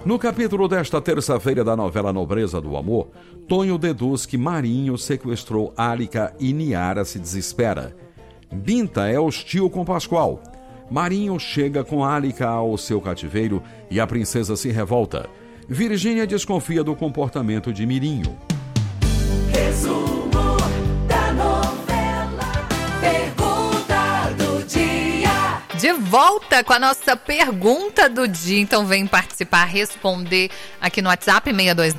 No capítulo desta terça-feira da novela Nobreza do Amor, Tonho deduz que Marinho sequestrou Álica e Niara se desespera. Binta é hostil com Pascoal. Marinho chega com Álica ao seu cativeiro e a princesa se revolta. Virgínia desconfia do comportamento de Mirinho. Resumo da novela Pergunta do Dia. De volta com a nossa pergunta do dia. Então vem participar, responder aqui no WhatsApp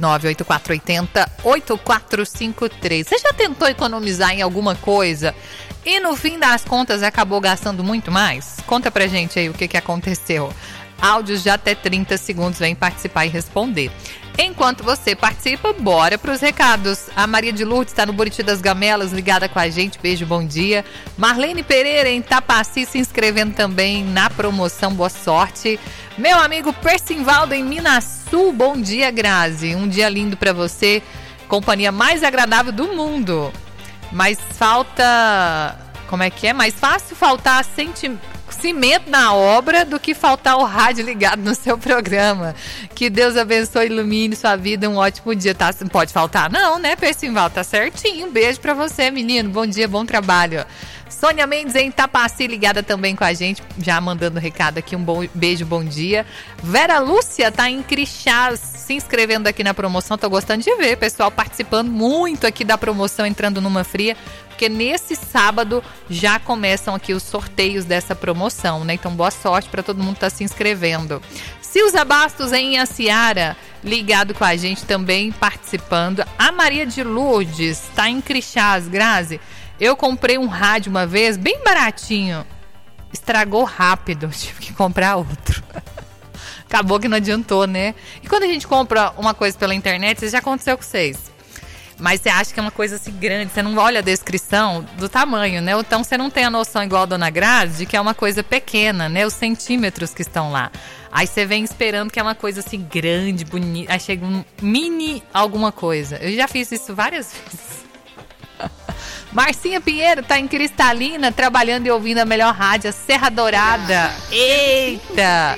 629-8480-8453. Você já tentou economizar em alguma coisa e no fim das contas acabou gastando muito mais? Conta pra gente aí o que aconteceu. Áudios de até 30 segundos, vem participar e responder. Enquanto você participa, bora pros recados. A Maria de Lourdes está no Buriti das Gamelas, ligada com a gente. Beijo, bom dia. Marlene Pereira em Tapaci se inscrevendo também na promoção, boa sorte. Meu amigo Percivaldo em Minas Sul, bom dia, Grazi. Um dia lindo pra você, companhia mais agradável do mundo. Mas falta... Como é que é? Mais fácil faltar cimento na obra do que faltar o rádio ligado no seu programa. Que Deus abençoe e ilumine sua vida. Um ótimo dia. Tá? Pode faltar? Não, né, Percival? Tá certinho. Um beijo pra você, menino. Bom dia, bom trabalho. Sônia Mendes em Tapaci, ligada também com a gente, já mandando recado aqui, beijo, bom dia. Vera Lúcia tá em Crixás, se inscrevendo aqui na promoção, tô gostando de ver, pessoal participando muito aqui da promoção, entrando numa fria, porque nesse sábado já começam aqui os sorteios dessa promoção, né? Então boa sorte para todo mundo que tá se inscrevendo. Silza Bastos em Iaciara, ligado com a gente também, participando. A Maria de Lourdes tá em Crixás, Grazi. Eu comprei um rádio uma vez, bem baratinho. Estragou rápido, tive que comprar outro. Acabou que não adiantou, né? E quando a gente compra uma coisa pela internet, isso já aconteceu com vocês. Mas você acha que é uma coisa assim grande, você não olha a descrição do tamanho, né? Então você não tem a noção igual a Dona Grazi, de que é uma coisa pequena, né? Os centímetros que estão lá. Aí você vem esperando que é uma coisa assim grande, bonita. Aí chega um mini alguma coisa. Eu já fiz isso várias vezes. Marcinha Pinheiro tá em Cristalina, trabalhando e ouvindo a melhor rádio, a Serra Dourada. Eita!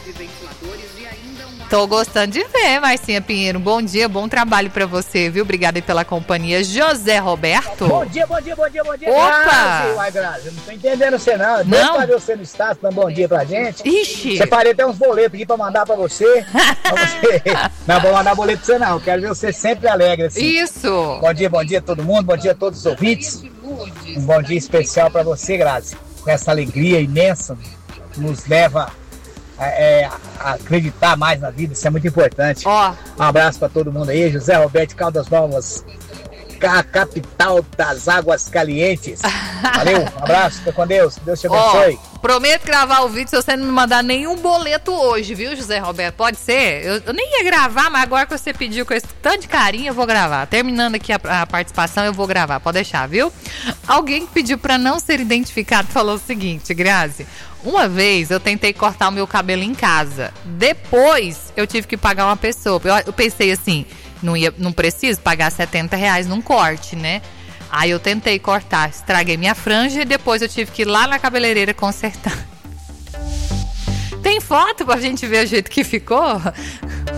Tô gostando de ver, Marcinha Pinheiro. Bom dia, bom trabalho pra você, viu? Obrigada aí pela companhia. José Roberto. Bom dia. Opa! Grazi, eu não tô entendendo você não. Deixa eu ver você no status, dando bom dia pra gente. Ixi! Separei até uns boletos aqui pra mandar pra você. Não vou mandar boleto pra você não, quero ver você sempre alegre assim. Isso! Bom dia a todo mundo, bom dia a todos os ouvintes. Um bom dia especial pra você, Grazi. Com essa alegria imensa, nos leva a acreditar mais na vida, isso é muito importante. Um abraço pra todo mundo aí, José Roberto Caldas Novas, a capital das águas calientes. Valeu, um abraço, fica com Deus, Deus te abençoe. Prometo gravar o vídeo se você não me mandar nenhum boleto hoje, viu, José Roberto? Pode ser? Eu nem ia gravar, mas agora que você pediu com esse tanto de carinho, eu vou gravar. Terminando aqui a participação, eu vou gravar, pode deixar, viu? Alguém que pediu pra não ser identificado falou o seguinte, Grazi: uma vez eu tentei cortar o meu cabelo em casa, depois eu tive que pagar uma pessoa. Eu pensei assim, não preciso pagar R$70 num corte, né? Aí eu tentei cortar, estraguei minha franja e depois eu tive que ir lá na cabeleireira consertar. Tem foto pra gente ver o jeito que ficou?